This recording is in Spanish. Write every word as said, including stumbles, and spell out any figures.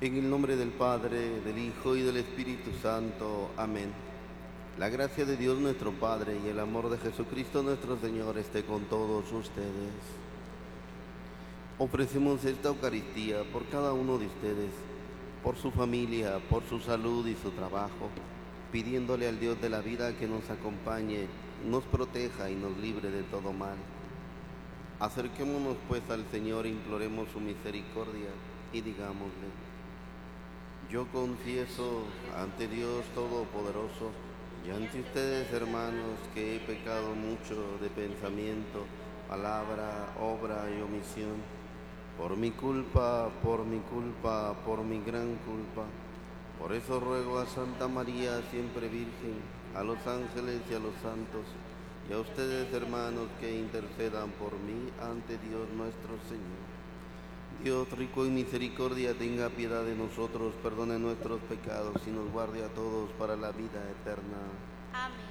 En el nombre del Padre, del Hijo y del Espíritu Santo. Amén. La gracia de Dios nuestro Padre y el amor de Jesucristo nuestro Señor esté con todos ustedes. Ofrecemos esta Eucaristía por cada uno de ustedes, por su familia, por su salud y su trabajo, pidiéndole al Dios de la vida que nos acompañe, nos proteja y nos libre de todo mal. Acerquémonos pues al Señor e imploremos su misericordia y digámosle: yo confieso ante Dios Todopoderoso y ante ustedes, hermanos, que he pecado mucho de pensamiento, palabra, obra y omisión, por mi culpa, por mi culpa, por mi gran culpa. Por eso ruego a Santa María, siempre Virgen, a los ángeles y a los santos, y a ustedes, hermanos, que intercedan por mí ante Dios nuestro Señor. Dios, rico en misericordia, tenga piedad de nosotros, perdone nuestros pecados y nos guarde a todos para la vida eterna. Amén.